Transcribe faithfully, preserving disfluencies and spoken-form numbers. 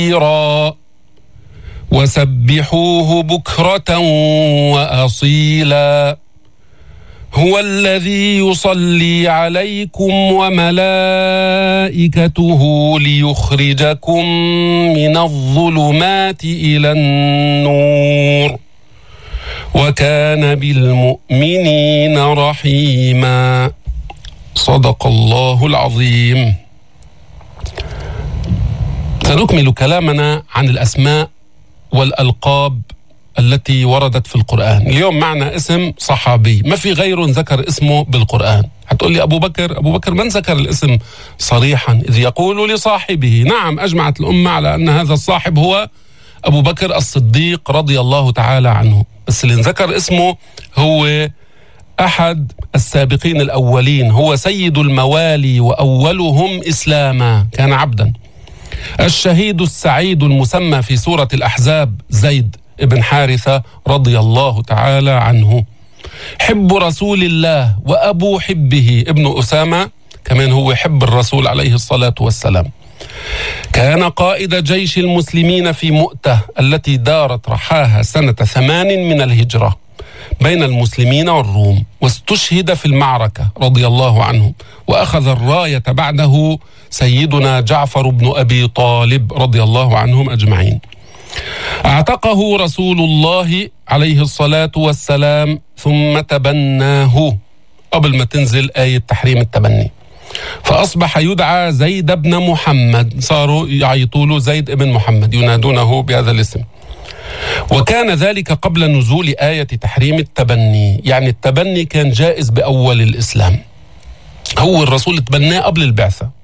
وسبحوه بكرة وأصيلا هو الذي يصلي عليكم وملائكته ليخرجكم من الظلمات إلى النور وكان بالمؤمنين رحيما. صدق الله العظيم. سنكمل كلامنا عن الأسماء والألقاب التي وردت في القرآن. اليوم معنا اسم صحابي ما في غيره ذكر اسمه بالقرآن. هتقول لي أبو بكر، أبو بكر من ذكر الاسم صريحا إذ يقول لصاحبه. نعم، أجمعت الأمة على أن هذا الصاحب هو أبو بكر الصديق رضي الله تعالى عنه، بس اللي ذكر اسمه هو أحد السابقين الأولين، هو سيد الموالي وأولهم إسلاما، كان عبدا. الشهيد السعيد المسمى في سورة الأحزاب زيد ابن حارثة رضي الله تعالى عنه. حب رسول الله وأبو حبه ابن أسامة، كمان هو حب الرسول عليه الصلاة والسلام. كان قائد جيش المسلمين في مؤتة التي دارت رحاها سنة ثمان من الهجرة بين المسلمين والروم، واستشهد في المعركة رضي الله عنه، وأخذ الراية بعده سيدنا جعفر بن أبي طالب رضي الله عنهم أجمعين. اعتقه رسول الله عليه الصلاة والسلام ثم تبناه قبل ما تنزل آية تحريم التبني، فأصبح يدعى زيد بن محمد، صاروا يعيطوا له زيد بن محمد، ينادونه بهذا الاسم. وكان ذلك قبل نزول آية تحريم التبني، يعني التبني كان جائز بأول الإسلام، هو الرسول تبناه قبل البعثة.